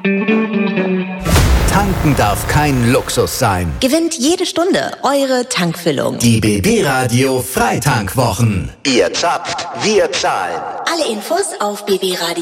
Tanken darf kein Luxus sein. Gewinnt jede Stunde eure Tankfüllung. Die BB Radio Freitankwochen. Ihr zapft, wir zahlen. Alle Infos auf bbradio.